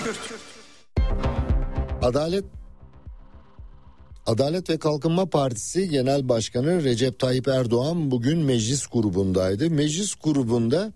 Adalet ve Kalkınma Partisi Genel Başkanı Recep Tayyip Erdoğan bugün meclis grubundaydı. Meclis grubunda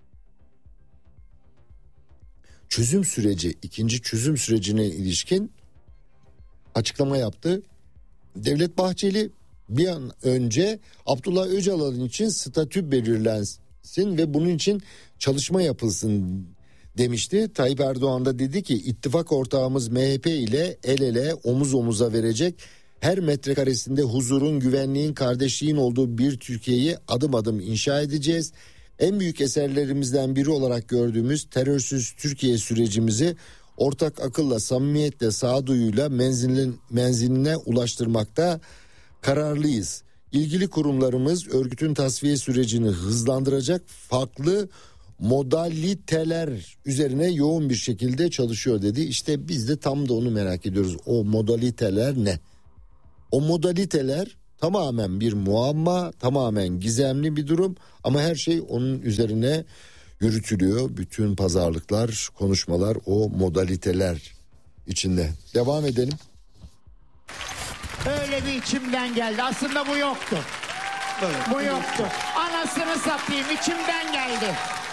ikinci çözüm sürecine ilişkin açıklama yaptı. Devlet Bahçeli bir an önce Abdullah Öcalan için statü belirlensin ve bunun için çalışma yapılsın demişti. Tayyip Erdoğan da dedi ki ittifak ortağımız MHP ile el ele omuz omuza verecek, her metrekaresinde huzurun, güvenliğin, kardeşliğin olduğu bir Türkiye'yi adım adım inşa edeceğiz. En büyük eserlerimizden biri olarak gördüğümüz terörsüz Türkiye sürecimizi ortak akılla, samimiyetle, sağduyuyla menziline ulaştırmakta kararlıyız. İlgili kurumlarımız örgütün tasfiye sürecini hızlandıracak farklı modaliteler üzerine yoğun bir şekilde çalışıyor dedi. İşte biz de tam da onu merak ediyoruz. O modaliteler ne? O modaliteler tamamen bir muamma, tamamen gizemli bir durum ama her şey onun üzerine yürütülüyor. Bütün pazarlıklar, konuşmalar o modaliteler içinde. Devam edelim. Öyle bir içimden geldi. Aslında bu yoktu. Evet. Bu yoktu. Anasını satayım, içimden geldi.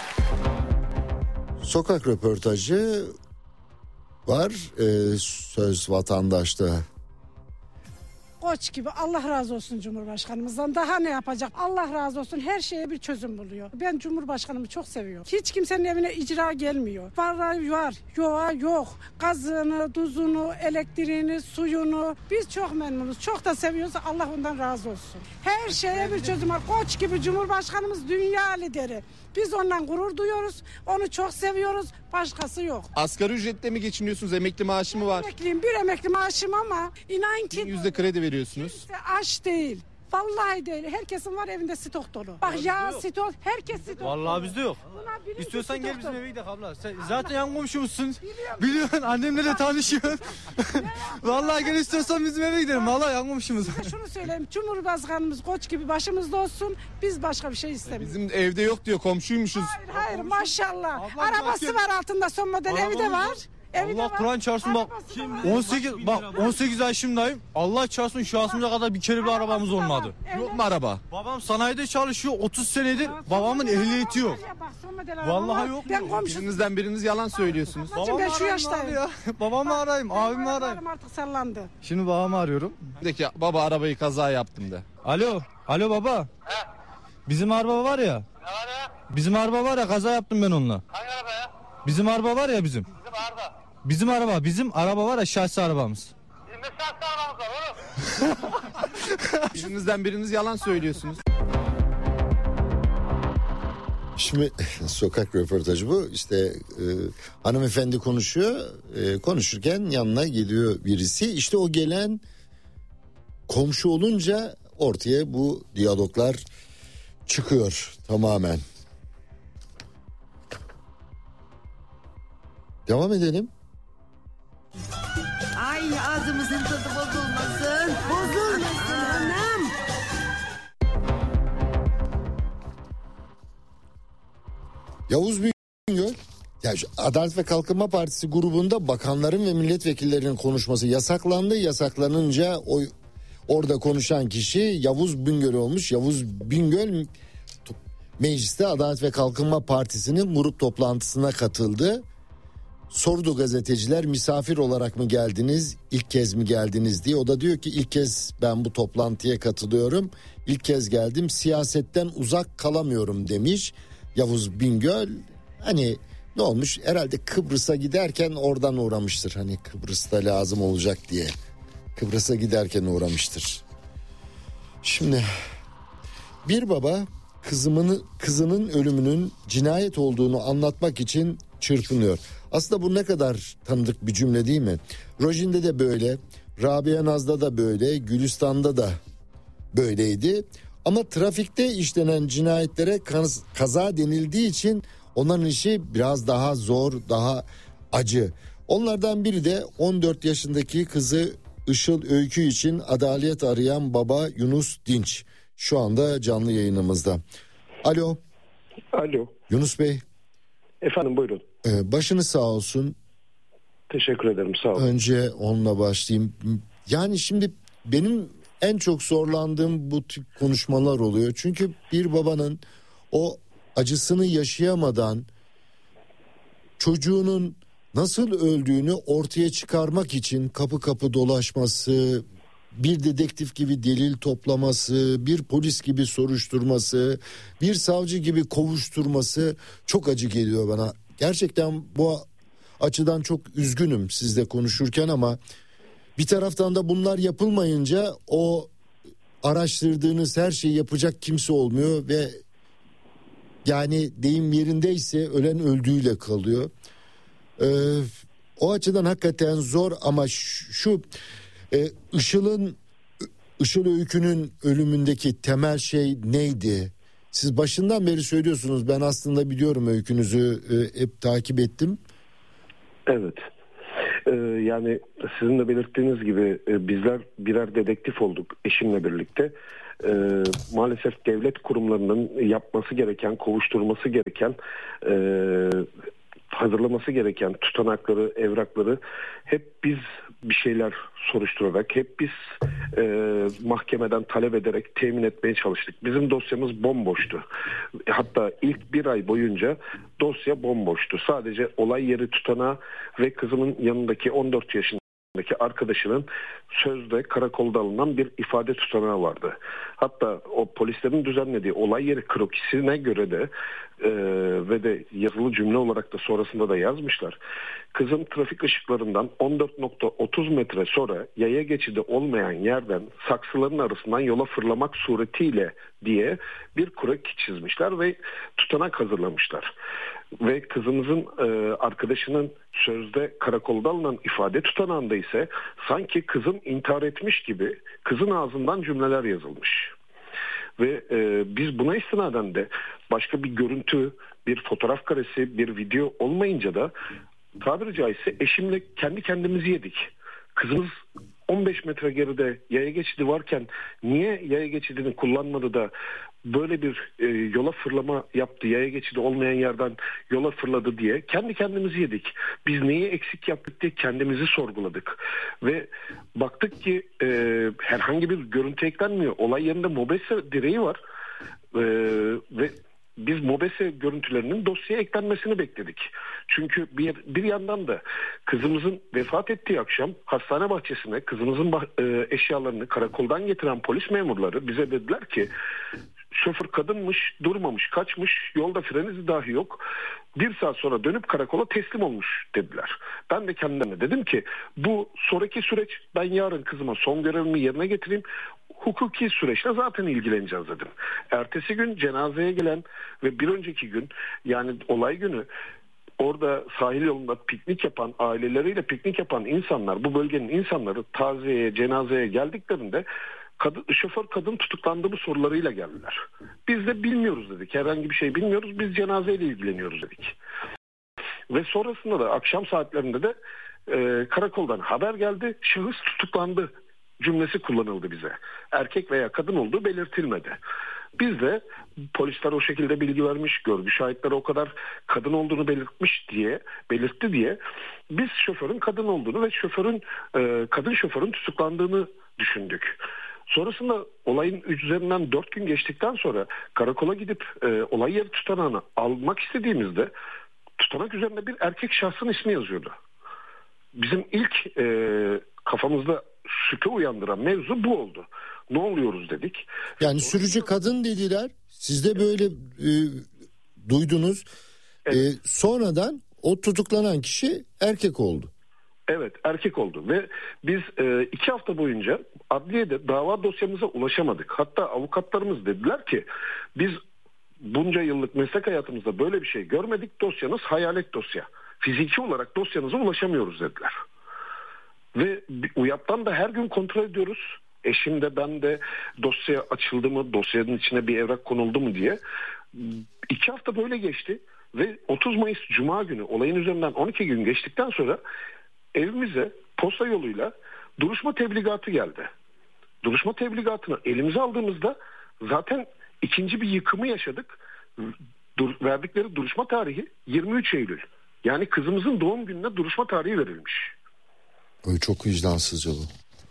Sokak röportajı var. Söz Vatandaş'ta. Koç gibi, Allah razı olsun Cumhurbaşkanımızdan. Daha ne yapacak? Allah razı olsun, her şeye bir çözüm buluyor. Ben Cumhurbaşkanımı çok seviyorum. Hiç kimsenin evine icra gelmiyor. Var, yoğa yok. Gazını, tuzunu, elektriğini, suyunu. Biz çok memnunuz. Çok da seviyoruz. Allah ondan razı olsun. Her şeye bir çözüm var. Koç gibi Cumhurbaşkanımız dünya lideri. Biz ondan gurur duyuyoruz. Onu çok seviyoruz. Başkası yok. Asgari ücretle mi geçiniyorsunuz? Emekli maaşı mı var? Emekliyim, bir emekli maaşım ama inan ki... %100'de kredi veriyorsunuz. Kimse aç değil. Vallahi değil. Herkesin var evinde stok dolu. Bak ya stok, herkes stok dolu. Vallahi bizde yok. İstiyorsan gel bizim eve gidelim abla. Sen zaten yan komşumuzsun. Biliyorsun annemle de tanışıyorsun. Vallahi gel istiyorsan bizim eve gidelim. Vallahi yan komşumuz. Şunu söyleyeyim. Cumhurbaşkanımız koç gibi başımızda olsun. Biz başka bir şey istemiyoruz. Bizim evde yok diyor, komşuymuşuz. Hayır maşallah. Arabası var altında, son model evi de var. Allah Kur'an çarpsın bak. 18 yaşındayım. Allah çarpsın şahsımıza kadar bir kere bir arabamız olmadı. Yok mu araba? Babam sanayide çalışıyor 30 senedir. Babamın ehliyeti yok. Vallahi yok. Biriniz yalan söylüyorsunuz. Ben şu yaştayım. Ya. Babamı arayayım, abimi arayayım. Artık sallandı. Şimdi babamı arıyorum. Peki baba, arabayı kaza yaptım de. Alo baba. He. Bizim araba var ya. Ne var ya? Bizim araba var ya, kaza yaptım ben onunla. Hangi araba ya? Bizim araba var ya bizim. Bizim Arda. Bizim araba var ya, şahsi arabamız. Bizim de şahsi arabamız var oğlum. Biriniz yalan söylüyorsunuz. Şimdi sokak röportajı bu. İşte hanımefendi konuşuyor. Konuşurken yanına geliyor birisi. İşte o gelen komşu olunca ortaya bu diyaloglar çıkıyor tamamen. Devam edelim. Ay ağzımızın tadı bozulmasın. Bozulmasın anam. Yavuz Bingöl, yani Adalet ve Kalkınma Partisi grubunda bakanların ve milletvekillerinin konuşması yasaklandı. Yasaklanınca orada konuşan kişi Yavuz Bingöl olmuş. Yavuz Bingöl mecliste Adalet ve Kalkınma Partisi'nin grup toplantısına katıldı. Sordu gazeteciler, misafir olarak mı geldiniz, ilk kez mi geldiniz diye. O da diyor ki ilk kez ben bu toplantıya katılıyorum. İlk kez geldim, siyasetten uzak kalamıyorum demiş Yavuz Bingöl. Hani ne olmuş, herhalde Kıbrıs'a giderken oradan uğramıştır. Hani Kıbrıs'ta lazım olacak diye. Kıbrıs'a giderken uğramıştır. Şimdi bir baba kızının ölümünün cinayet olduğunu anlatmak için çırpınıyor. Aslında bu ne kadar tanıdık bir cümle değil mi? Rojin'de de böyle, Rabia Naz'da da böyle, Gülistan'da da böyleydi. Ama trafikte işlenen cinayetlere kaza denildiği için onların işi biraz daha zor, daha acı. Onlardan biri de 14 yaşındaki kızı Işıl Öykü için adalet arayan baba Yunus Dinç. Şu anda canlı yayınımızda. Alo. Alo. Yunus Bey. Efendim buyurun. Başınız sağ olsun. Teşekkür ederim, sağ olun. Önce onunla başlayayım. Yani şimdi benim en çok zorlandığım bu tip konuşmalar oluyor. Çünkü bir babanın o acısını yaşayamadan çocuğunun nasıl öldüğünü ortaya çıkarmak için kapı kapı dolaşması, bir dedektif gibi delil toplaması, bir polis gibi soruşturması, bir savcı gibi kovuşturması çok acı geliyor bana. Gerçekten bu açıdan çok üzgünüm sizle konuşurken ama bir taraftan da bunlar yapılmayınca o araştırdığınız her şeyi yapacak kimse olmuyor ve yani deyim yerindeyse ölen öldüğüyle kalıyor. O açıdan hakikaten zor ama şu Işıl Öykü'nün ölümündeki temel şey neydi? Siz başından beri söylüyorsunuz. Ben aslında biliyorum, öykünüzü hep takip ettim. Evet. Yani sizin de belirttiğiniz gibi bizler birer dedektif olduk eşimle birlikte. Maalesef devlet kurumlarının yapması gereken, kovuşturması gereken, hazırlaması gereken tutanakları, evrakları hep biz bir şeyler soruşturarak, hep biz mahkemeden talep ederek temin etmeye çalıştık. Bizim dosyamız bomboştu. Hatta ilk bir ay boyunca dosya bomboştu. Sadece olay yeri tutanağı ve kızımın yanındaki 14 yaşındaki arkadaşının sözde karakolda alınan bir ifade tutanağı vardı. Hatta o polislerin düzenlediği olay yeri krokisine göre de ve de yazılı cümle olarak da sonrasında da yazmışlar. Kızım trafik ışıklarından 14.30 metre sonra yaya geçidi olmayan yerden saksıların arasından yola fırlamak suretiyle diye bir kroki çizmişler ve tutanak hazırlamışlar. Ve kızımızın arkadaşının sözde karakolda alınan ifade tutanağında ise sanki kızım intihar etmiş gibi kızın ağzından cümleler yazılmış. Ve biz buna istinaden de başka bir görüntü, bir fotoğraf karesi, bir video olmayınca da tabiri caizse eşimle kendi kendimizi yedik. Kızımız 15 metre geride yaya geçidi varken niye yaya geçidini kullanmadı da böyle bir yola fırlama yaptı, yaya geçidi olmayan yerden yola fırladı diye kendi kendimizi yedik. Biz neyi eksik yaptık diye kendimizi sorguladık. Ve baktık ki herhangi bir görüntü eklenmiyor. Olay yerinde mobese direği var ve biz mobese görüntülerinin dosyaya eklenmesini bekledik. Çünkü bir yandan da kızımızın vefat ettiği akşam hastane bahçesine kızımızın eşyalarını karakoldan getiren polis memurları bize dediler ki şoför kadınmış, durmamış, kaçmış, yolda fren izi dahi yok. Bir saat sonra dönüp karakola teslim olmuş dediler. Ben de kendime dedim ki bu sonraki süreç, ben yarın kızıma son görevimi yerine getireyim. Hukuki süreçle zaten ilgileneceğiz dedim. Ertesi gün cenazeye gelen ve bir önceki gün, yani olay günü orada sahil yolunda piknik yapan, aileleriyle piknik yapan insanlar, bu bölgenin insanları taziyeye, cenazeye geldiklerinde şoför kadın tutuklandı mı sorularıyla geldiler. Biz de bilmiyoruz dedik. Herhangi bir şey bilmiyoruz. Biz cenazeyle ilgileniyoruz dedik. Ve sonrasında da akşam saatlerinde de karakoldan haber geldi. Şahıs tutuklandı cümlesi kullanıldı bize. Erkek veya kadın olduğu belirtilmedi. Biz de polisler o şekilde bilgi vermiş, görgü şahitleri o kadar kadın olduğunu belirtti diye biz şoförün kadın olduğunu ve kadın şoförün tutuklandığını düşündük. Sonrasında olayın üzerinden 4 gün geçtikten sonra karakola gidip olay yeri tutanağını almak istediğimizde tutanak üzerinde bir erkek şahsın ismi yazıyordu. Bizim ilk kafamızda şüphe uyandıran mevzu bu oldu. Ne oluyoruz dedik. Yani sürücü kadın dediler. Siz de böyle duydunuz. Evet. Sonradan o tutuklanan kişi erkek oldu. Evet, erkek oldu ve biz 2 hafta boyunca adliyede dava dosyamıza ulaşamadık. Hatta avukatlarımız dediler ki biz bunca yıllık meslek hayatımızda böyle bir şey görmedik. Dosyanız hayalet dosya. Fiziki olarak dosyanıza ulaşamıyoruz dediler. Ve UYAP'tan da her gün kontrol ediyoruz. Eşim de ben de dosya açıldı mı, dosyanın içine bir evrak konuldu mu diye. 2 hafta böyle geçti ve 30 Mayıs Cuma günü olayın üzerinden 12 gün geçtikten sonra evimize posta yoluyla duruşma tebligatı geldi. Duruşma tebligatını elimize aldığımızda zaten ikinci bir yıkımı yaşadık. Verdikleri duruşma tarihi 23 Eylül. Yani kızımızın doğum gününe duruşma tarihi verilmiş. Oy, çok vicdansızca bu.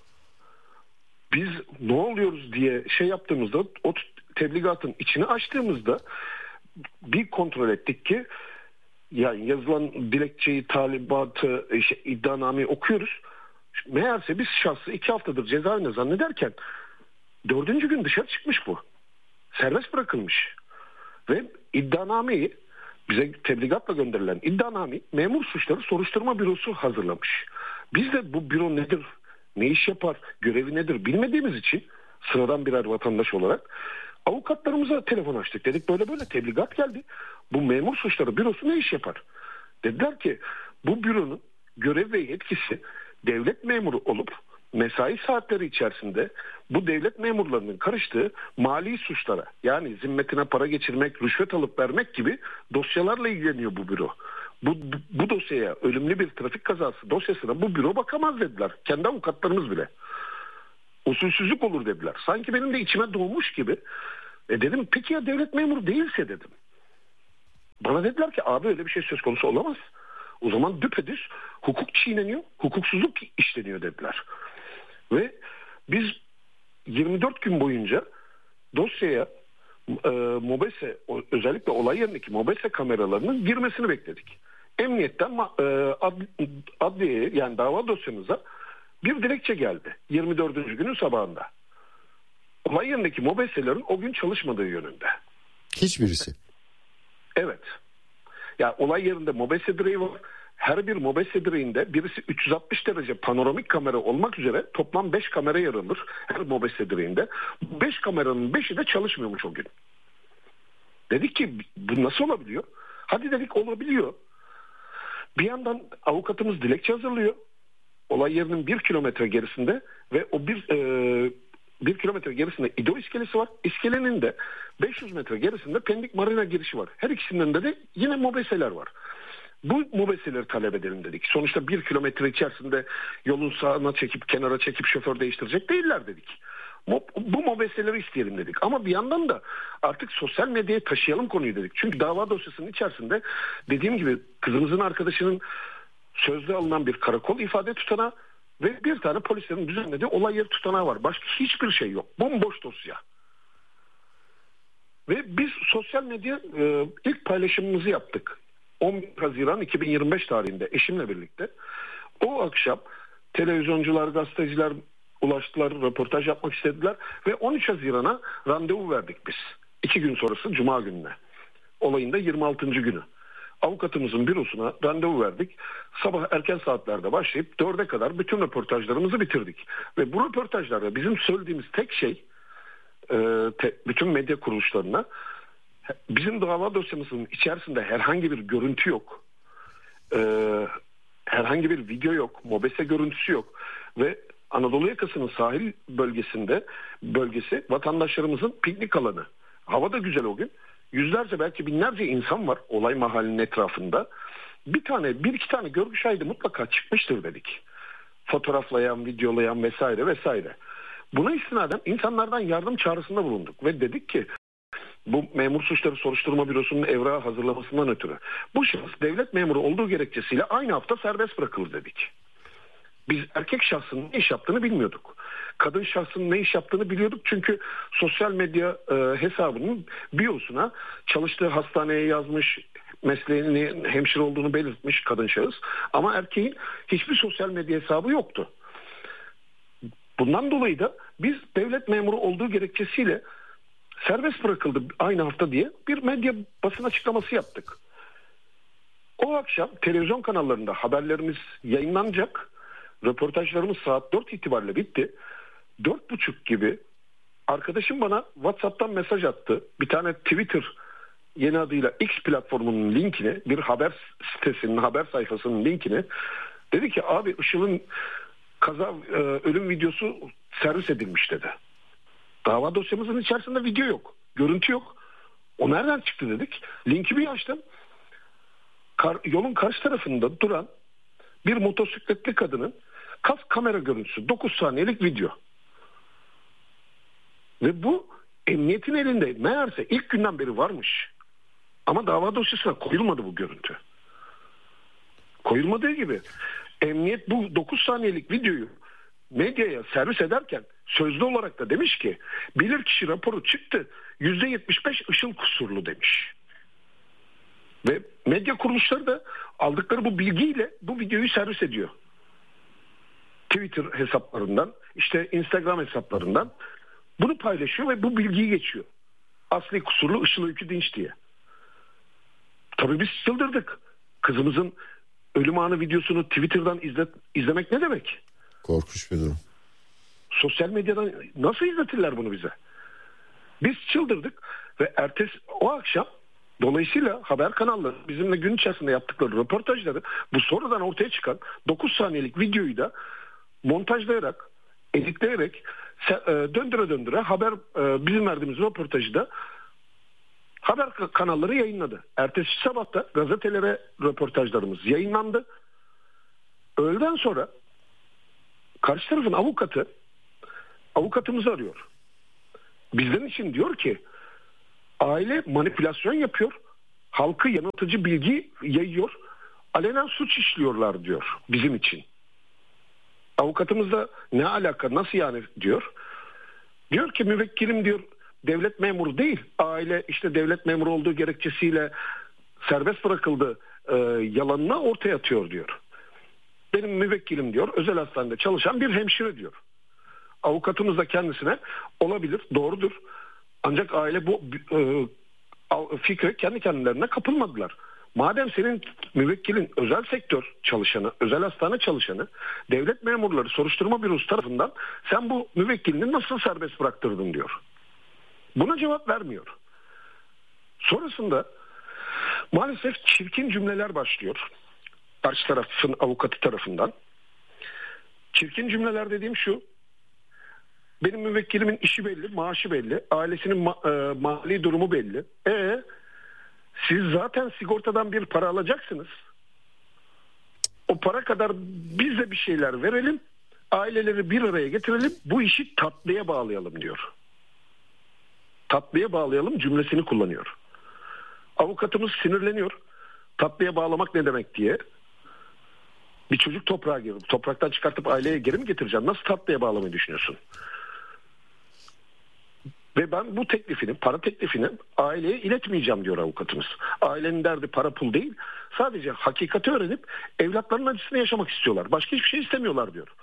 Biz ne oluyoruz diye şey yaptığımızda, o tebligatın içini açtığımızda bir kontrol ettik ki yani yazılan dilekçeyi, talimatı, iddianameyi okuyoruz. Meğerse biz şahsı 2 haftadır cezaevinde zannederken 4. gün dışarı çıkmış bu. Serbest bırakılmış. Ve iddianameyi, bize tebligatla gönderilen iddianameyi memur suçları soruşturma bürosu hazırlamış. Biz de bu büro nedir, ne iş yapar, görevi nedir bilmediğimiz için sıradan birer vatandaş olarak avukatlarımıza telefon açtık. Dedik böyle böyle tebligat geldi. Bu memur suçları bürosu ne iş yapar? Dediler ki bu büronun görev ve yetkisi devlet memuru olup mesai saatleri içerisinde bu devlet memurlarının karıştığı mali suçlara, yani zimmetine para geçirmek, rüşvet alıp vermek gibi dosyalarla ilgileniyor bu büro. Bu dosyaya, ölümlü bir trafik kazası dosyasına bu büro bakamaz dediler. Kendi avukatlarımız bile. Usulsüzlük olur dediler. Sanki benim de içime doğmuş gibi. Dedim peki ya devlet memuru değilse dedim. Bana dediler ki abi öyle bir şey söz konusu olamaz. O zaman düpedüz hukuk çiğneniyor, hukuksuzluk işleniyor dediler. Ve biz 24 gün boyunca dosyaya MOBESE, özellikle olay yerindeki MOBESE kameralarının girmesini bekledik. Emniyetten adliyeye, yani dava dosyamıza bir dilekçe geldi 24. günün sabahında. Olay yerindeki MOBESE'lerin o gün çalışmadığı yönünde. Hiçbirisi. Evet. Yani olay yerinde MOBESE direği var. Her bir MOBESE direğinde birisi 360 derece panoramik kamera olmak üzere toplam 5 kamera yer alır her MOBESE direğinde. 5 kameranın 5'i de çalışmıyormuş o gün. Dedik ki bu nasıl olabiliyor? Hadi dedik olabiliyor. Bir yandan avukatımız dilekçe hazırlıyor. Olay yerinin 1 kilometre gerisinde ve o 1 kilometre gerisinde İdo iskelesi var. İskelenin de 500 metre gerisinde Pendik Marina girişi var. Her ikisinden de yine MOBESE'ler var. Bu MOBESE'leri talep edelim dedik. Sonuçta 1 kilometre içerisinde yolun sağına çekip kenara çekip şoför değiştirecek değiller dedik. Bu MOBESE'leri isteyelim dedik. Ama bir yandan da artık sosyal medyaya taşıyalım konuyu dedik. Çünkü dava dosyasının içerisinde dediğim gibi kızımızın arkadaşının sözde alınan bir karakol ifade tutanağı ve bir tane polislerin düzenlediği olay yeri tutanağı var. Başka hiçbir şey yok. Bomboş dosya. Ve biz sosyal medya ilk paylaşımımızı yaptık. 11 Haziran 2025 tarihinde eşimle birlikte. O akşam televizyoncular, gazeteciler ulaştılar, röportaj yapmak istediler ve 13 Haziran'a randevu verdik biz. 2 gün sonrası Cuma gününe. Olayın da 26. günü. Avukatımızın bürosuna randevu verdik. Sabah erken saatlerde başlayıp 4'e kadar bütün röportajlarımızı bitirdik. Ve bu röportajlarda bizim söylediğimiz tek şey bütün medya kuruluşlarına bizim dava dosyamızın içerisinde herhangi bir görüntü yok. Herhangi bir video yok. MOBESE görüntüsü yok. Ve Anadolu yakasının sahil bölgesi vatandaşlarımızın piknik alanı. Hava da güzel o gün. Yüzlerce belki binlerce insan var olay mahallinin etrafında. Bir iki tane görgü şahidi mutlaka çıkmıştır dedik. Fotoğraflayan, videolayan vesaire vesaire. Buna istinaden insanlardan yardım çağrısında bulunduk ve dedik ki bu memur suçları soruşturma bürosunun evrağı hazırlamasından ötürü bu şahıs devlet memuru olduğu gerekçesiyle aynı hafta serbest bırakılır dedik. Biz erkek şahsın ne iş yaptığını bilmiyorduk. Kadın şahsın ne iş yaptığını biliyorduk çünkü sosyal medya hesabının biosuna çalıştığı hastaneye yazmış, mesleğinin hemşire olduğunu belirtmiş kadın şahıs. Ama erkeğin hiçbir sosyal medya hesabı yoktu. Bundan dolayı da biz devlet memuru olduğu gerekçesiyle serbest bırakıldı aynı hafta diye bir medya basın açıklaması yaptık. O akşam televizyon kanallarında haberlerimiz yayınlanacak. Röportajlarımız saat 4 itibariyle bitti. 4.30 gibi arkadaşım bana WhatsApp'tan mesaj attı. Bir tane Twitter yeni adıyla X platformunun linkini, bir haber sitesinin haber sayfasının linkini, dedi ki abi Işıl'ın ölüm videosu servis edilmiş dedi. Dava dosyamızın içerisinde video yok. Görüntü yok. O nereden çıktı dedik. Linki bir açtım. Yolun karşı tarafında duran bir motosikletli kadının kask kamera görüntüsü. 9 saniyelik video. Ve bu emniyetin elinde. Meğerse ilk günden beri varmış. Ama dava dosyasına koyulmadı bu görüntü. koyulmadığı gibi emniyet bu 9 saniyelik videoyu medyaya servis ederken sözlü olarak da demiş ki bilirkişi raporu çıktı, %75 ışıl kusurlu demiş. Ve medya kuruluşları da aldıkları bu bilgiyle bu videoyu servis ediyor. Twitter hesaplarından, işte Instagram hesaplarından bunu paylaşıyor ve bu bilgiyi geçiyor. Asli kusurlu Işıl Öykü Dinç diye. Tabii biz çıldırdık. Kızımızın ölüm anı videosunu Twitter'dan izlemek ne demek? Korkunç bir durum. Sosyal medyadan nasıl izletirler bunu bize? Biz çıldırdık ve o akşam dolayısıyla haber kanalları bizimle gün içerisinde yaptıkları röportajları bu sonradan ortaya çıkan 9 saniyelik videoyu da montajlayarak, editleyerek döndüre haber bizim verdiğimiz röportajı da haber kanalları yayınladı. Ertesi sabah da gazetelere röportajlarımız yayınlandı. Öğleden sonra karşı tarafın avukatımızı arıyor. Bizden için diyor ki aile manipülasyon yapıyor, halkı yanıltıcı bilgi yayıyor, alenen suç işliyorlar diyor bizim için. Avukatımız da ne alaka, nasıl yani diyor. Diyor ki müvekkilim diyor devlet memuru değil, aile işte devlet memuru olduğu gerekçesiyle serbest bırakıldı yalanına ortaya atıyor diyor. Benim müvekkilim diyor özel hastanede çalışan bir hemşire diyor. Avukatımız da kendisine olabilir, doğrudur. Ancak aile bu fikre kendi kendilerine kapılmadılar. Madem senin müvekkilin özel sektör çalışanı, özel hastane çalışanı, devlet memurları soruşturma bürosu tarafından sen bu müvekkilini nasıl serbest bıraktırdın diyor. Buna cevap vermiyor. Sonrasında maalesef çirkin cümleler başlıyor. Karşı tarafın avukatı tarafından. Çirkin cümleler dediğim şu. Benim müvekkilimin işi belli, maaşı belli, ailesinin mali durumu belli. Siz zaten sigortadan bir para alacaksınız. O para kadar biz de bir şeyler verelim, aileleri bir araya getirelim, bu işi tatlıya bağlayalım diyor. Tatlıya bağlayalım cümlesini kullanıyor. Avukatımız sinirleniyor. Tatlıya bağlamak ne demek diye. Bir çocuk toprağa girdi. Topraktan çıkartıp aileye geri mi getireceksin? Nasıl tatlıya bağlamayı düşünüyorsun? Ve ben bu para teklifini aileye iletmeyeceğim diyor avukatımız. Ailenin derdi para pul değil. Sadece hakikati öğrenip evlatlarının acısını yaşamak istiyorlar. Başka hiçbir şey istemiyorlar diyor.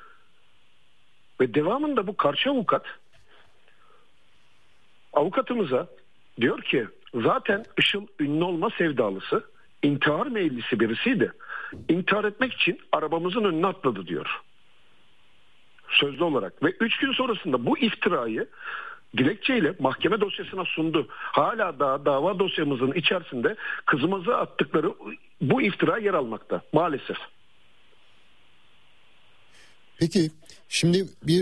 Ve devamında bu karşı avukatımıza diyor ki zaten Işıl ünlü olma sevdalısı, intihar meyillisi birisiydi. İntihar etmek için arabamızın önüne atladı diyor. Sözlü olarak. Ve 3 gün sonrasında bu iftirayı dilekçeyle mahkeme dosyasına sundu. Hala daha dava dosyamızın içerisinde kızımıza attıkları bu iftira yer almakta maalesef. Peki şimdi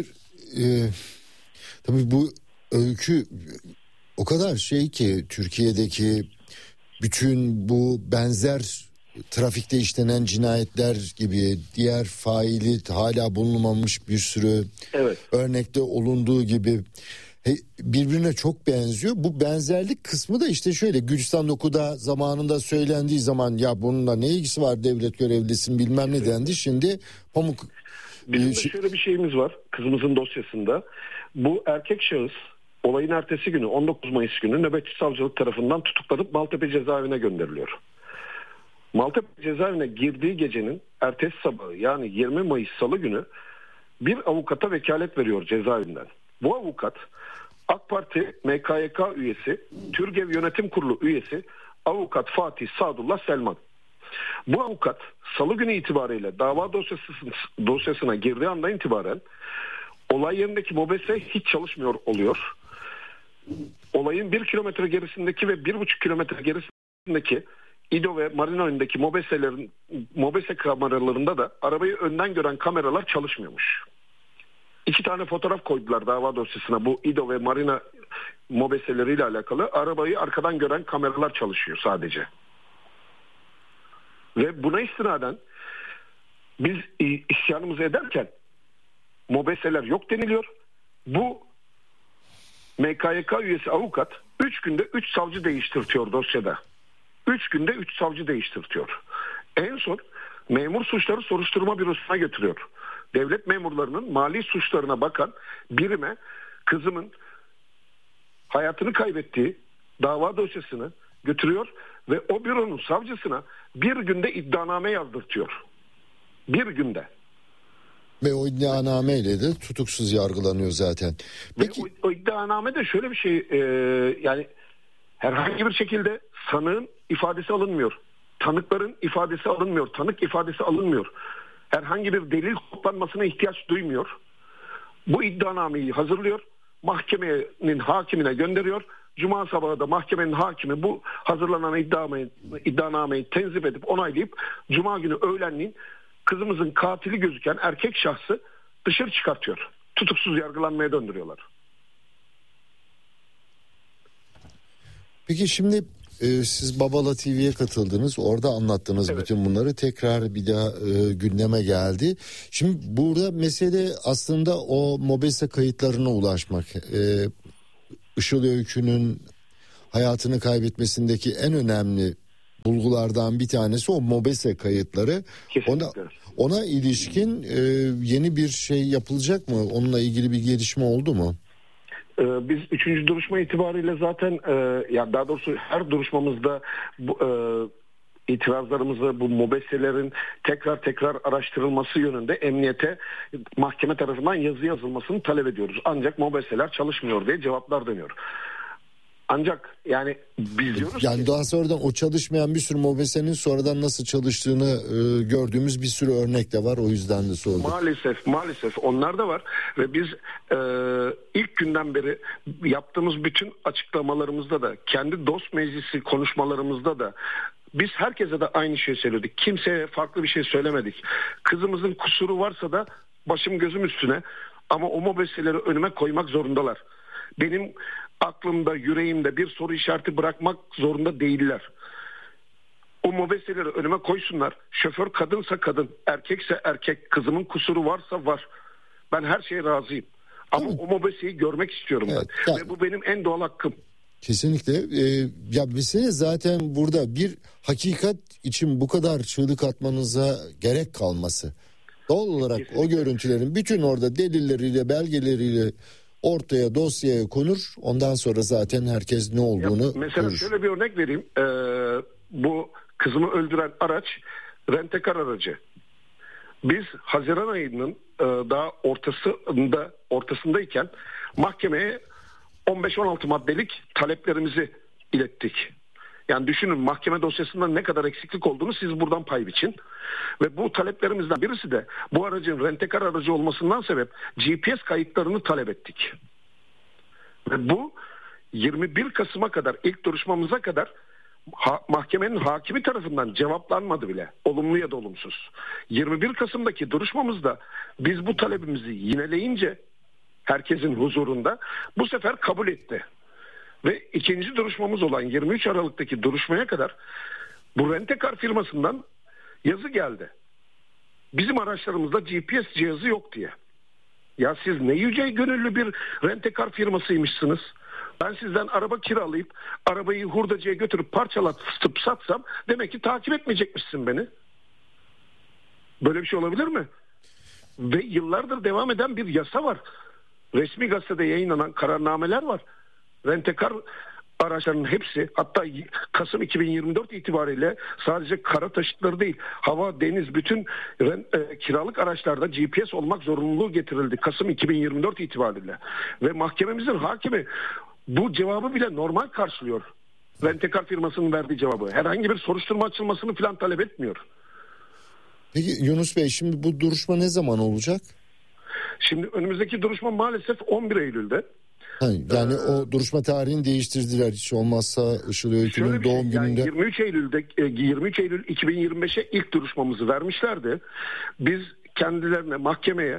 tabii bu öykü o kadar şey ki Türkiye'deki bütün bu benzer trafikte işlenen cinayetler gibi diğer faili hala bulunmamış bir sürü örnekte olunduğu gibi birbirine çok benziyor. Bu benzerlik kısmı da işte şöyle Gülistan Oku'da zamanında söylendiği zaman ya bununla ne ilgisi var devlet görevlisin bilmem ne dendi. Şimdi pamuk. Bizim de şöyle bir şeyimiz var kızımızın dosyasında. Bu erkek şahıs olayın ertesi günü 19 Mayıs günü nöbetçi savcılık tarafından tutuklanıp Maltepe cezaevine gönderiliyor. Maltepe cezaevine girdiği gecenin ertesi sabahı yani 20 Mayıs Salı günü bir avukata vekalet veriyor cezaevinden. Bu avukat AK Parti MKYK üyesi, TÜRGEV Yönetim Kurulu üyesi avukat Fatih Sadullah Selman. Bu avukat Salı günü itibariyle dava dosyasına girdiği andan itibaren olay yerindeki mobese hiç çalışmıyor oluyor. Olayın 1 kilometre gerisindeki ve 1,5 kilometre gerisindeki İdo ve Marina önündeki mobese kameralarında da arabayı önden gören kameralar çalışmıyormuş. 2 tane fotoğraf koydular dava dosyasına bu İdo ve Marina mobeseleriyle alakalı. Arabayı arkadan gören kameralar çalışıyor sadece. Ve buna istinaden biz isyanımızı ederken mobeseler yok deniliyor. Bu MKYK üyesi avukat 3 günde 3 savcı değiştirtiyor dosyada. 3 günde 3 savcı değiştirtiyor. En son memur suçları soruşturma bürosuna götürüyor. Devlet memurlarının mali suçlarına bakan birime kızımın hayatını kaybettiği dava dosyasını götürüyor ve o büronun savcısına bir günde iddianame yazdırtıyor. Bir günde. Ve o iddianameyle de tutuksuz yargılanıyor zaten. Peki... Ve o iddianamede şöyle bir şey yani herhangi bir şekilde sanığın ifadesi alınmıyor. Tanıkların ifadesi alınmıyor. Tanık ifadesi alınmıyor. Herhangi bir delil toplanmasına ihtiyaç duymuyor. Bu iddianameyi hazırlıyor. Mahkemenin hakimine gönderiyor. Cuma sabahı da mahkemenin hakimi bu hazırlanan iddianameyi tenzip edip onaylayıp Cuma günü öğlenleyin kızımızın katili gözüken erkek şahsı dışarı çıkartıyor. Tutuksuz yargılanmaya döndürüyorlar. Peki şimdi siz Babala TV'ye katıldınız. Orada anlattınız evet. Bütün bunları. Tekrar bir daha gündeme geldi. Şimdi burada mesele aslında o MOBESE kayıtlarına ulaşmak. Işıl Öykü'nün hayatını kaybetmesindeki en önemli bulgulardan bir tanesi o MOBESE kayıtları. Ona ilişkin yeni bir şey yapılacak mı? Onunla ilgili bir gelişme oldu mu? Biz 3. duruşma itibariyle zaten ya daha doğrusu her duruşmamızda bu itirazlarımızı bu MOBESE'lerin tekrar araştırılması yönünde emniyete mahkeme tarafından yazı yazılmasını talep ediyoruz. Ancak MOBESE'ler çalışmıyor diye cevaplar dönüyor. Ancak yani biz diyoruz yani ki... daha sonradan o çalışmayan bir sürü MOBESE'nin sonradan nasıl çalıştığını gördüğümüz bir sürü örnek de var. O yüzden de sordum. Maalesef onlar da var. Ve biz ilk günden beri yaptığımız bütün açıklamalarımızda da kendi dost meclisi konuşmalarımızda da biz herkese de aynı şeyi söyledik. Kimseye farklı bir şey söylemedik. Kızımızın kusuru varsa da başım gözüm üstüne ama o MOBESE'leri önüme koymak zorundalar. Benim aklımda, yüreğimde bir soru işareti bırakmak zorunda değiller. O MOBESE'leri önüme koysunlar. Şoför kadınsa kadın, erkekse erkek, kızımın kusuru varsa var. Ben her şeye razıyım. Ama o MOBESE'yi görmek istiyorum evet, ben. Ve bu benim en doğal hakkım. Kesinlikle. Ya mesele zaten burada bir hakikat için bu kadar çığlık atmanıza gerek kalması. Doğal olarak kesinlikle. O görüntülerin bütün orada delilleriyle, belgeleriyle ortaya dosyaya konur. Ondan sonra zaten herkes ne olduğunu mesela görür. Şöyle bir örnek vereyim. Bu kızımı öldüren araç rentekar aracı. Biz Haziran ayının daha ortasındayken mahkemeye 15-16 maddelik taleplerimizi ilettik. Yani düşünün mahkeme dosyasında ne kadar eksiklik olduğunu siz buradan pay biçin. Ve bu taleplerimizden birisi de bu aracın rentekar aracı olmasından sebep GPS kayıtlarını talep ettik. Ve bu 21 Kasım'a kadar ilk duruşmamıza kadar mahkemenin hakimi tarafından cevaplanmadı bile. Olumlu ya da olumsuz. 21 Kasım'daki duruşmamızda biz bu talebimizi yineleyince herkesin huzurunda bu sefer kabul etti. Ve ikinci duruşmamız olan 23 Aralık'taki duruşmaya kadar bu rentekar firmasından yazı geldi. Bizim araçlarımızda GPS cihazı yok diye. Ya siz ne yüce gönüllü bir rentekar firmasıymışsınız. Ben sizden araba kiralayıp arabayı hurdacıya götürüp parçalatıp satsam demek ki takip etmeyecekmişsin beni. Böyle bir şey olabilir mi? Ve yıllardır devam eden bir yasa var. Resmi gazetede yayınlanan kararnameler var. Rentekar araçlarının hepsi hatta Kasım 2024 itibariyle sadece kara taşıtları değil hava, deniz bütün kiralık araçlarda GPS olmak zorunluluğu getirildi Kasım 2024 itibariyle. Ve mahkememizin hakimi bu cevabı bile normal karşılıyor. Rentekar firmasının verdiği cevabı. Herhangi bir soruşturma açılmasını falan talep etmiyor. Peki Yunus Bey şimdi bu duruşma ne zaman olacak? Şimdi önümüzdeki duruşma maalesef 11 Eylül'de. Yani o duruşma tarihini değiştirdiler hiç olmazsa Işıl Öykü'nün doğum gününde. Yani 23 Eylül 2025'e ilk duruşmamızı vermişlerdi. Biz kendilerine mahkemeye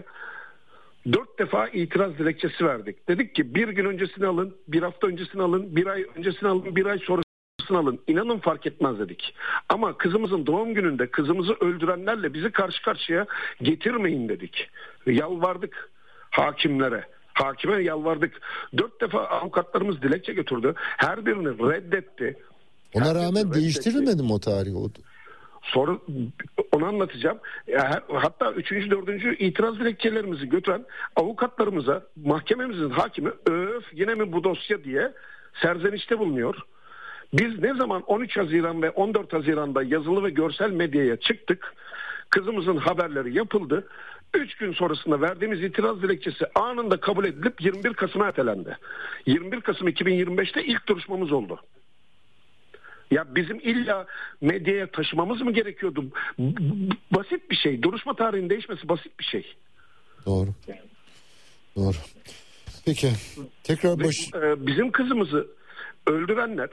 4 defa itiraz dilekçesi verdik. Dedik ki bir gün öncesini alın, bir hafta öncesini alın, bir ay öncesini alın, bir ay sonrasını alın. İnanın fark etmez dedik. Ama kızımızın doğum gününde kızımızı öldürenlerle bizi karşı karşıya getirmeyin dedik. Yalvardık hakimlere. Hakime yalvardık. 4 defa avukatlarımız dilekçe götürdü. Her birini reddetti. Ona rağmen değiştirilmedi mi o tarih? Sonra onu anlatacağım. Hatta 3. 4. itiraz dilekçelerimizi götüren avukatlarımıza mahkememizin hakimi öf yine mi bu dosya diye serzenişte bulunuyor. Biz ne zaman 13 Haziran ve 14 Haziran'da yazılı ve görsel medyaya çıktık. Kızımızın haberleri yapıldı. 3 gün sonrasında verdiğimiz itiraz dilekçesi anında kabul edilip 21 Kasım'a ertelendi. 21 Kasım 2025'te ilk duruşmamız oldu. Ya bizim illa medyaya taşımamız mı gerekiyordu? Basit bir şey. Duruşma tarihinin değişmesi basit bir şey. Doğru. Doğru. Peki. Tekrar bizim kızımızı öldürenler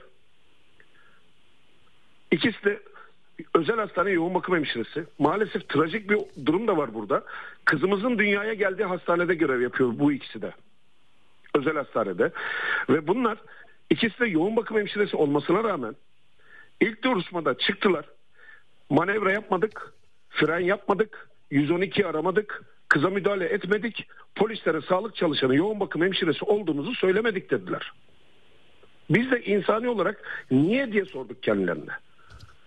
ikisi de özel hastane yoğun bakım hemşiresi. Maalesef trajik bir durum da var burada. Kızımızın dünyaya geldiği hastanede görev yapıyor bu ikisi de. Özel hastanede. Ve bunlar ikisi de yoğun bakım hemşiresi olmasına rağmen ilk duruşmada çıktılar. Manevra yapmadık, fren yapmadık, 112 aramadık, kıza müdahale etmedik, polislere sağlık çalışanı yoğun bakım hemşiresi olduğumuzu söylemedik dediler. Biz de insani olarak niye diye sorduk kendilerine.